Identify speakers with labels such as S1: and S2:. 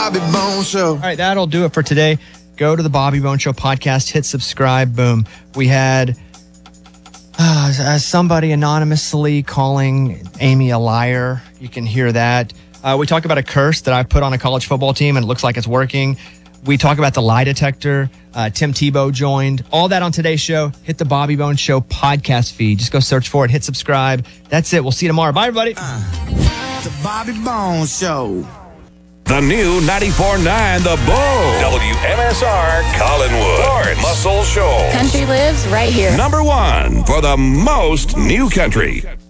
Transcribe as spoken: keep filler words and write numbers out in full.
S1: Bobby Bones Show.
S2: All right, that'll do it for today. Go to the Bobby Bones Show podcast, hit subscribe, boom. We had uh, somebody anonymously calling Amy a liar. You can hear that. Uh, we talk about a curse that I put on a college football team, and it looks like it's working. We talk about the lie detector. Uh, Tim Tebow joined. All that on today's show. Hit the Bobby Bones Show podcast feed. Just go search for it. Hit subscribe. That's it. We'll see you tomorrow. Bye, everybody.
S1: Uh, the Bobby Bones Show.
S3: The new ninety-four point nine The Bull. W M S R Collinwood. Lawrence Muscle Shoals.
S4: Country lives right here.
S3: Number one for the most new country.